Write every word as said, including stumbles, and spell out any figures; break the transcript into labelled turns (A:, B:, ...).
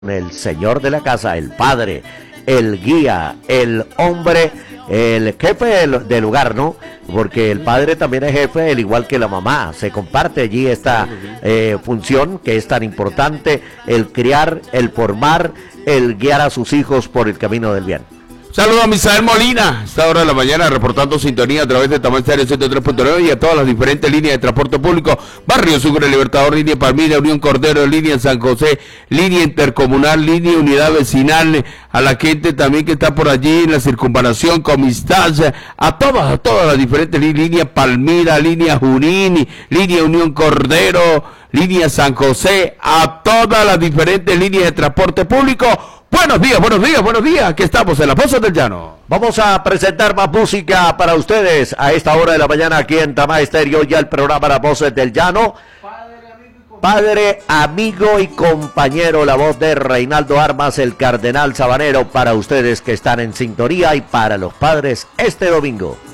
A: el señor de la casa, el padre, el guía, el hombre, el jefe del, del lugar, ¿no? Porque el padre también es jefe, al igual que la mamá. Se comparte allí esta eh, función que es tan importante, el criar, el formar, el guiar a sus hijos por el camino del bien.
B: Saludos a Misael Molina, esta hora de la mañana reportando sintonía a través de Tamar Stereo ciento tres punto nueve y a todas las diferentes líneas de transporte público, Barrio Sucre, Libertador, línea Palmira, Unión Cordero, línea San José, línea intercomunal, línea unidad vecinal, a la gente también que está por allí en la circunvalación, Comistaza, a todas, a todas las diferentes líneas, línea Palmira, línea Junín, línea Unión Cordero, línea San José, a todas las diferentes líneas de transporte público. Buenos días, buenos días, buenos días, aquí estamos en Las Voces del Llano.
A: Vamos a presentar más música para ustedes a esta hora de la mañana aquí en Tamar Stereo, ya el programa Las Voces del Llano. Padre, amigo y compañero, la voz de Reinaldo Armas, el Cardenal Sabanero, para ustedes que están en sintonía y para los padres este domingo.